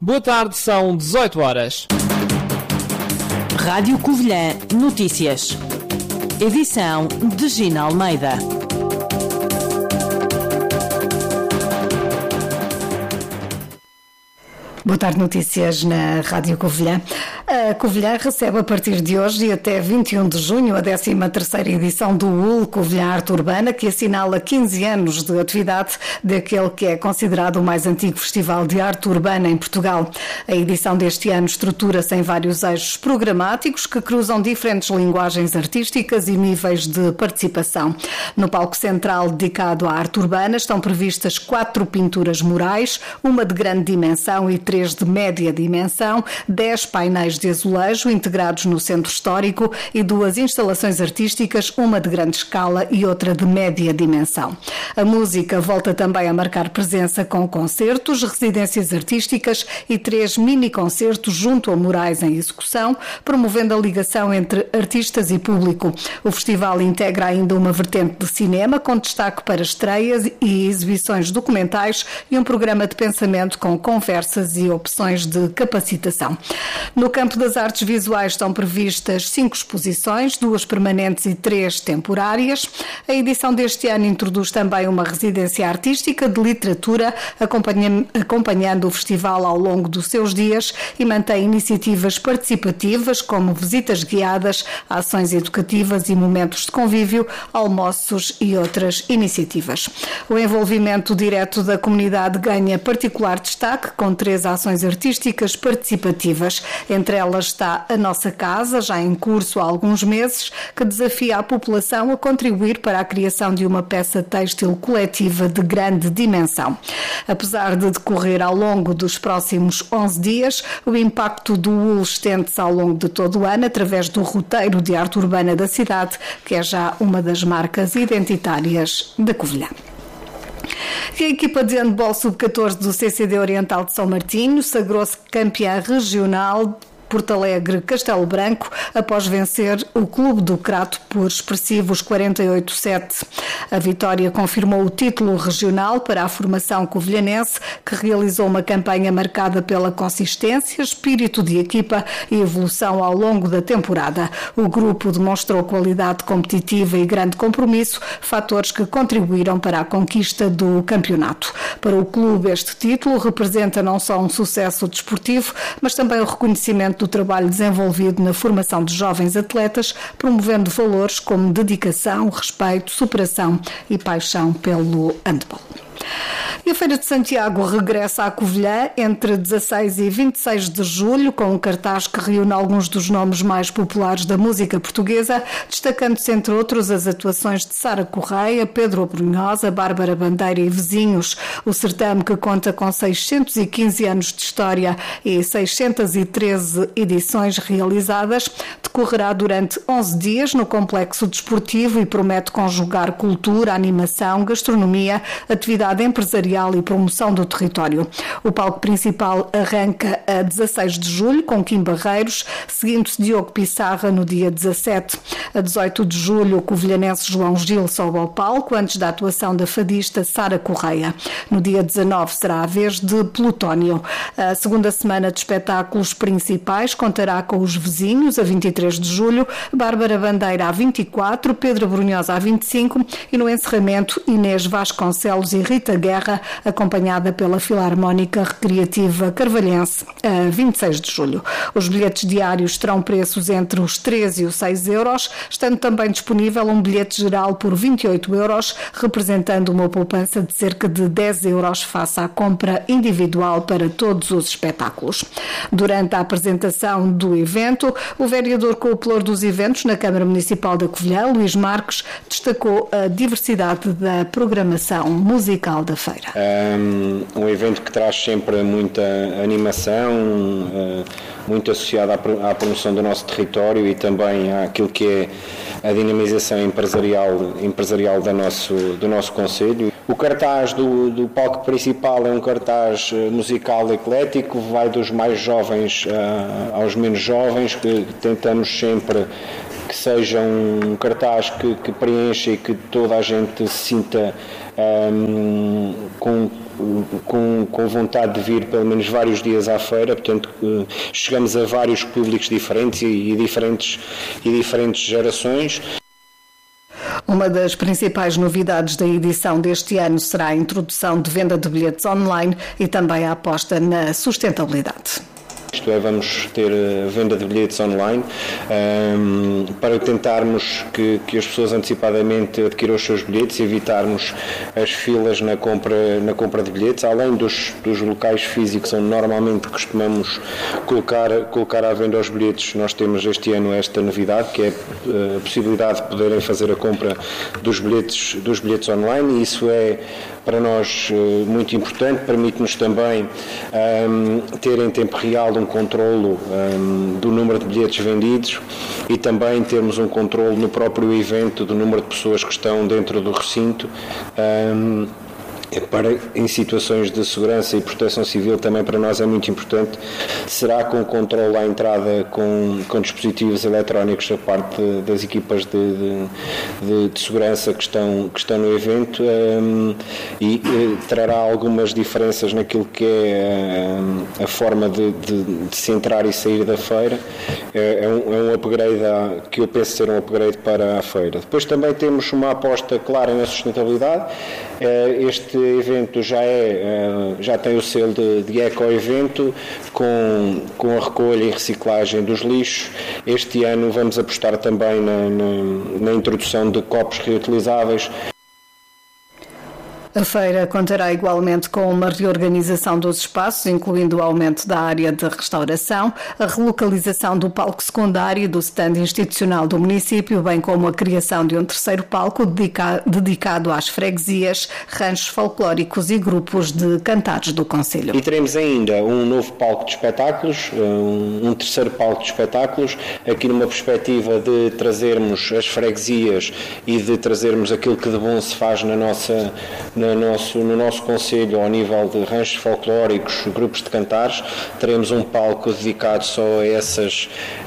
Boa tarde, são 18 horas. Rádio Covilhã Notícias. Edição de Gina Almeida. Boa tarde, notícias na Rádio Covilhã. A Covilhã recebe a partir de hoje e até 21 de junho a 13ª edição do UL Covilhã Arte Urbana, que assinala 15 anos de atividade daquele que é considerado o mais antigo festival de arte urbana em Portugal. A edição deste ano estrutura-se em vários eixos programáticos que cruzam diferentes linguagens artísticas e níveis de participação. No palco central dedicado à arte urbana estão previstas 4 pinturas murais, uma de grande dimensão e 3 de média dimensão, 10 painéis de azulejo integrados no centro histórico e 2 instalações artísticas, uma de grande escala e outra de média dimensão. A música volta também a marcar presença com concertos, residências artísticas e 3 mini-concertos junto a murais em execução, promovendo a ligação entre artistas e público. O festival integra ainda uma vertente de cinema, com destaque para estreias e exibições documentais e um programa de pensamento com conversas e opções de capacitação. No campo das artes visuais estão previstas 5 exposições, 2 permanentes e 3 temporárias. A edição deste ano introduz também uma residência artística de literatura, acompanhando o festival ao longo dos seus dias, e mantém iniciativas participativas como visitas guiadas, ações educativas e momentos de convívio, almoços e outras iniciativas. O envolvimento direto da comunidade ganha particular destaque, com 3 ações artísticas participativas. Entre elas está a Nossa Casa, já em curso há alguns meses, que desafia a população a contribuir para a criação de uma peça têxtil coletiva de grande dimensão. Apesar de decorrer ao longo dos próximos 11 dias, o impacto do UL estende-se ao longo de todo o ano através do roteiro de arte urbana da cidade, que é já uma das marcas identitárias da Covilhã. E a equipa de handball sub-14 do CCD Oriental de São Martinho sagrou-se campeã regional Porto Alegre Castelo Branco após vencer o Clube do Crato por expressivos 48-7. A vitória confirmou o título regional para a formação covilhanense, que realizou uma campanha marcada pela consistência, espírito de equipa e evolução ao longo da temporada. O grupo demonstrou qualidade competitiva e grande compromisso, fatores que contribuíram para a conquista do campeonato. Para o clube, este título representa não só um sucesso desportivo, mas também o reconhecimento do trabalho desenvolvido na formação de jovens atletas, promovendo valores como dedicação, respeito, superação e paixão pelo handball. E a Feira de Santiago regressa à Covilhã entre 16 e 26 de julho, com um cartaz que reúne alguns dos nomes mais populares da música portuguesa, destacando-se, entre outros, as atuações de Sara Correia, Pedro Brunhosa, Bárbara Bandeira e vizinhos. O certame, que conta com 615 anos de história e 613 edições realizadas, decorrerá durante 11 dias no complexo desportivo e promete conjugar cultura, animação, gastronomia, atividade empresarial e promoção do território. O palco principal arranca a 16 de julho com Kim Barreiros, seguindo-se Diogo Pissarra no dia 17. A 18 de julho, o covilhanense João Gil sobe ao palco antes da atuação da fadista Sara Correia. No dia 19 será a vez de Plutónio. A segunda semana de espetáculos principais contará com os vizinhos a 23 de julho, Bárbara Bandeira a 24, Pedro Brunhosa a 25 e no encerramento Inês Vasconcelos e Rita Guerra, acompanhada pela Filarmónica Recreativa Carvalhense, a 26 de julho. Os bilhetes diários terão preços entre os 3 e os 6 euros, estando também disponível um bilhete geral por 28 euros, representando uma poupança de cerca de 10 euros face à compra individual para todos os espetáculos. Durante a apresentação do evento, o vereador coautor dos eventos na Câmara Municipal da Covilhã, Luís Marques, destacou a diversidade da programação musical da feira. Um evento que traz sempre muita animação, muito associada à promoção do nosso território e também àquilo que é a dinamização empresarial do nosso concelho. O cartaz do palco principal é um cartaz musical eclético, vai dos mais jovens aos menos jovens, que tentamos sempre que seja um cartaz que preencha e que toda a gente se sinta com com vontade de vir pelo menos vários dias à feira, portanto chegamos a vários públicos diferentes e diferentes gerações. Uma das principais novidades da edição deste ano será a introdução de venda de bilhetes online e também a aposta na sustentabilidade. Isto é, vamos ter venda de bilhetes online para tentarmos que as pessoas antecipadamente adquiram os seus bilhetes e evitarmos as filas na compra de bilhetes, além dos locais físicos onde normalmente costumamos colocar à venda os bilhetes. Nós temos este ano esta novidade, que é a possibilidade de poderem fazer a compra dos bilhetes online, e isso é para nós muito importante, permite-nos também ter em tempo real um controlo do número de bilhetes vendidos e também termos um controlo no próprio evento do número de pessoas que estão dentro do recinto. Em situações de segurança e proteção civil também para nós é muito importante, será com controle à entrada com dispositivos eletrónicos da parte das equipas de segurança que estão no evento, e trará algumas diferenças naquilo que é a forma de se entrar e sair da feira. É um upgrade que eu penso ser um upgrade para a feira. Depois também temos uma aposta clara na sustentabilidade. Este evento já tem o selo de eco-evento com a recolha e reciclagem dos lixos. Este ano vamos apostar também na introdução de copos reutilizáveis. A feira contará igualmente com uma reorganização dos espaços, incluindo o aumento da área de restauração, a relocalização do palco secundário e do stand institucional do município, bem como a criação de um terceiro palco dedicado às freguesias, ranchos folclóricos e grupos de cantares do concelho. E teremos ainda um novo palco de espetáculos, um terceiro palco de espetáculos, aqui numa perspectiva de trazermos as freguesias e de trazermos aquilo que de bom se faz no nosso concelho ao nível de ranchos folclóricos, grupos de cantares. Teremos um palco dedicado só a essas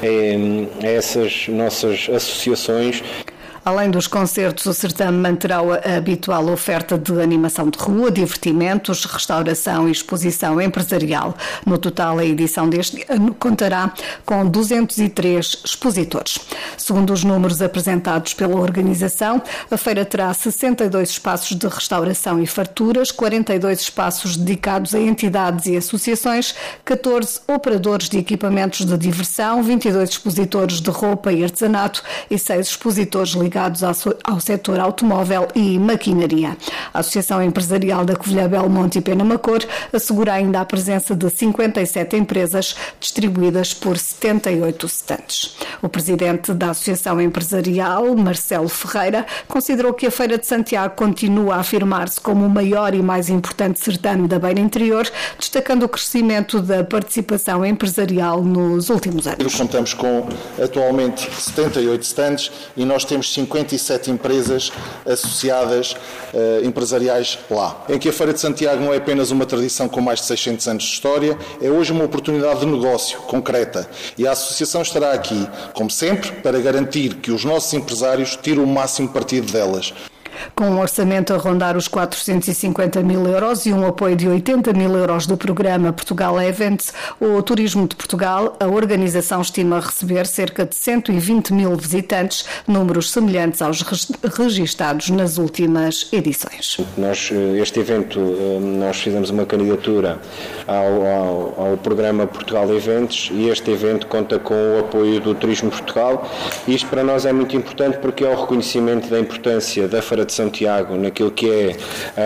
nossas associações. Além dos concertos, o certame manterá a habitual oferta de animação de rua, divertimentos, restauração e exposição empresarial. No total, a edição deste ano contará com 203 expositores. Segundo os números apresentados pela organização, a feira terá 62 espaços de restauração e farturas, 42 espaços dedicados a entidades e associações, 14 operadores de equipamentos de diversão, 22 expositores de roupa e artesanato e 6 expositores ligados ao setor automóvel e maquinaria. A Associação Empresarial da Covilhã Belmonte e Penamacor assegura ainda a presença de 57 empresas distribuídas por 78 stands. O presidente da Associação Empresarial, Marcelo Ferreira, considerou que a Feira de Santiago continua a afirmar-se como o maior e mais importante certame da Beira Interior, destacando o crescimento da participação empresarial nos últimos anos. Contamos com atualmente 78 stands e nós temos 57 empresas associadas empresariais lá. Em que a Feira de Santiago não é apenas uma tradição com mais de 600 anos de história, é hoje uma oportunidade de negócio concreta. E a Associação estará aqui, como sempre, para garantir que os nossos empresários tiram o máximo partido delas. Com um orçamento a rondar os 450 mil euros e um apoio de 80 mil euros do programa Portugal Events, o Turismo de Portugal, a organização estima receber cerca de 120 mil visitantes, números semelhantes aos registados nas últimas edições. Este evento, nós fizemos uma candidatura ao programa Portugal Events e este evento conta com o apoio do Turismo de Portugal. Isto para nós é muito importante porque é o reconhecimento da importância da Feira de Santiago naquilo que é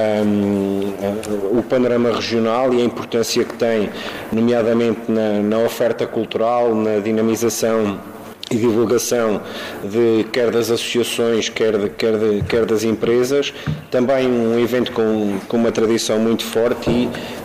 o panorama regional e a importância que tem, nomeadamente na oferta cultural, na dinamização e divulgação quer das associações, quer das empresas. Também um evento com uma tradição muito forte e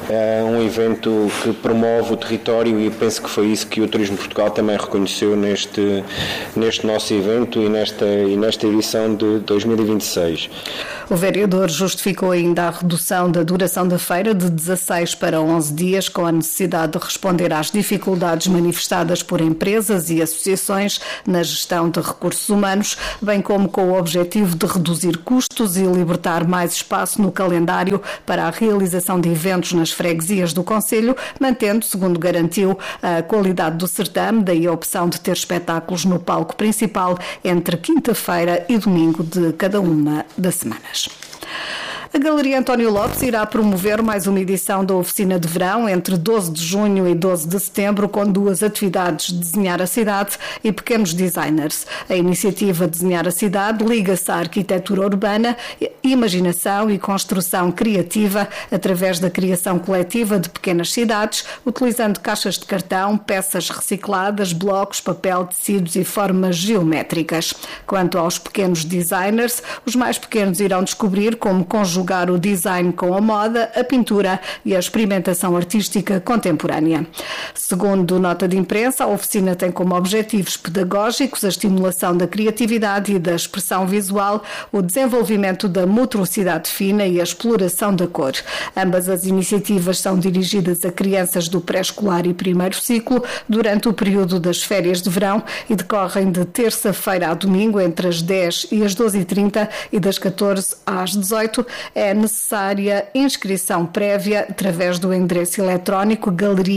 um evento que promove o território, e penso que foi isso que o Turismo Portugal também reconheceu neste nosso evento e nesta edição de 2026. O vereador justificou ainda a redução da duração da feira de 16 para 11 dias, com a necessidade de responder às dificuldades manifestadas por empresas e associações na gestão de recursos humanos, bem como com o objetivo de reduzir custos e libertar mais espaço no calendário para a realização de eventos nas freguesias do concelho, mantendo, segundo garantiu, a qualidade do certame, daí a opção de ter espetáculos no palco principal entre quinta-feira e domingo de cada uma das semanas. A Galeria António Lopes irá promover mais uma edição da Oficina de Verão entre 12 de junho e 12 de setembro, com 2 atividades: Desenhar a Cidade e Pequenos Designers. A iniciativa Desenhar a Cidade liga-se à arquitetura urbana, imaginação e construção criativa através da criação coletiva de pequenas cidades, utilizando caixas de cartão, peças recicladas, blocos, papel, tecidos e formas geométricas. Quanto aos pequenos designers, os mais pequenos irão descobrir como conjugar o design com a moda, a pintura e a experimentação artística contemporânea. Segundo nota de imprensa, a oficina tem como objetivos pedagógicos a estimulação da criatividade e da expressão visual, o desenvolvimento da motricidade fina e a exploração da cor. Ambas as iniciativas são dirigidas a crianças do pré-escolar e primeiro ciclo durante o período das férias de verão e decorrem de terça-feira a domingo entre as 10 e as 12h30 e das 14 às 18. É necessária inscrição prévia através do endereço eletrónico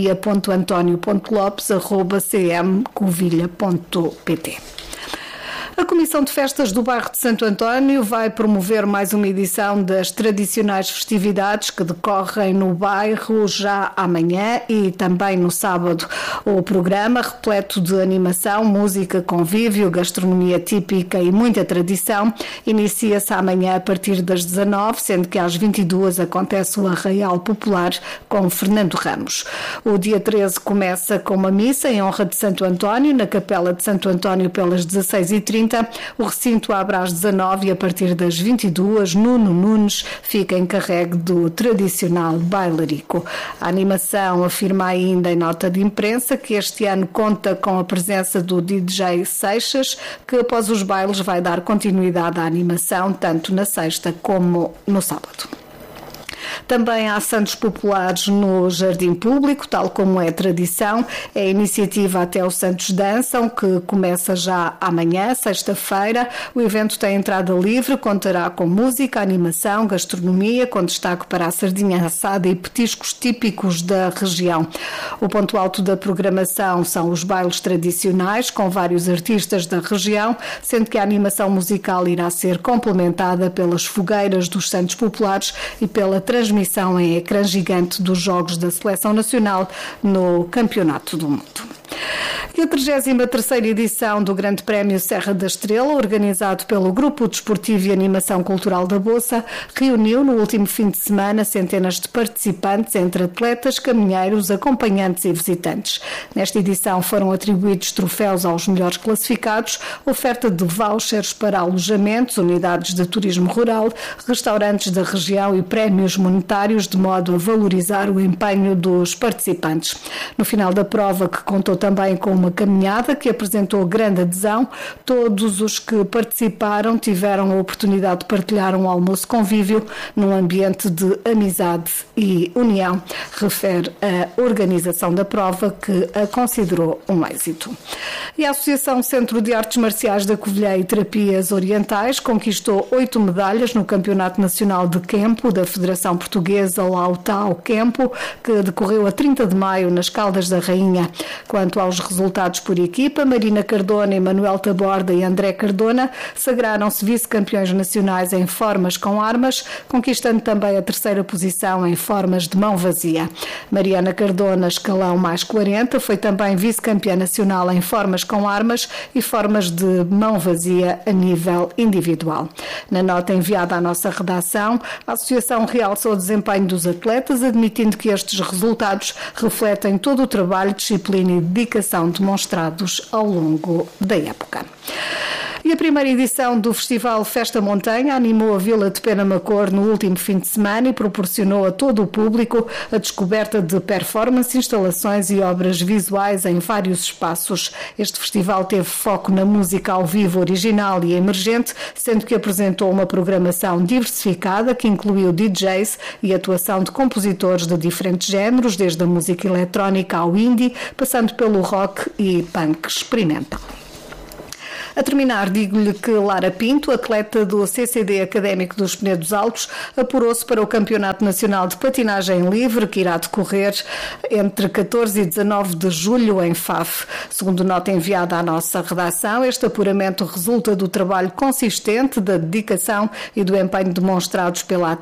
galeria.antonio.lopes@cmcovilha.pt. A Comissão de Festas do Bairro de Santo António vai promover mais uma edição das tradicionais festividades que decorrem no bairro já amanhã e também no sábado. O programa, repleto de animação, música, convívio, gastronomia típica e muita tradição, inicia-se amanhã a partir das 19, sendo que às 22 acontece o Arraial Popular com Fernando Ramos. O dia 13 começa com uma missa em honra de Santo António, na Capela de Santo António pelas 16h30. O recinto abre às 19 e a partir das 22, Nuno Nunes fica encarregue do tradicional bailarico. A animação afirma ainda em nota de imprensa que este ano conta com a presença do DJ Seixas, que após os bailes vai dar continuidade à animação tanto na sexta como no sábado. Também há santos populares no Jardim Público, tal como é tradição. É a iniciativa Até os Santos Dançam, que começa já amanhã, sexta-feira. O evento tem entrada livre, contará com música, animação, gastronomia, com destaque para a sardinha assada e petiscos típicos da região. O ponto alto da programação são os bailes tradicionais, com vários artistas da região, sendo que a animação musical irá ser complementada pelas fogueiras dos santos populares e pela transmissão em ecrã gigante dos Jogos da Seleção Nacional no Campeonato do Mundo. E a 33ª edição do Grande Prémio Serra da Estrela, organizado pelo Grupo Desportivo e Animação Cultural da Bolsa, reuniu no último fim de semana centenas de participantes, entre atletas, caminheiros, acompanhantes e visitantes. Nesta edição foram atribuídos troféus aos melhores classificados, oferta de vouchers para alojamentos, unidades de turismo rural, restaurantes da região e prémios monetários, de modo a valorizar o empenho dos participantes. No final da prova, que contou também com uma caminhada que apresentou grande adesão, todos os que participaram tiveram a oportunidade de partilhar um almoço convívio num ambiente de amizade e união, refere a organização da prova, que a considerou um êxito. E a Associação Centro de Artes Marciais da Covilhã e Terapias Orientais conquistou 8 medalhas no Campeonato Nacional de Kempo da Federação Portuguesa Lautao Kempo, que decorreu a 30 de maio nas Caldas da Rainha. Quanto aos resultados por equipa, Marina Cardona, Emanuel Taborda e André Cardona sagraram-se vice-campeões nacionais em formas com armas, conquistando também a 3ª posição em formas de mão vazia. Mariana Cardona, escalão mais 40, foi também vice-campeã nacional em formas com armas e formas de mão vazia a nível individual. Na nota enviada à nossa redação, a Associação realçou o desempenho dos atletas, admitindo que estes resultados refletem todo o trabalho, disciplina e dedicação demonstrados ao longo da época. E a primeira edição do Festival Festa Montanha animou a Vila de Penamacor no último fim de semana e proporcionou a todo o público a descoberta de performance, instalações e obras visuais em vários espaços. Este festival teve foco na música ao vivo original e emergente, sendo que apresentou uma programação diversificada que incluiu DJs e atuação de compositores de diferentes géneros, desde a música eletrónica ao indie, passando pelo rock e punk experimental. A terminar, digo-lhe que Lara Pinto, atleta do CCD Académico dos Penedos Altos, apurou-se para o Campeonato Nacional de Patinagem Livre, que irá decorrer entre 14 e 19 de julho em Faf. Segundo nota enviada à nossa redação, este apuramento resulta do trabalho consistente, da dedicação e do empenho demonstrados pela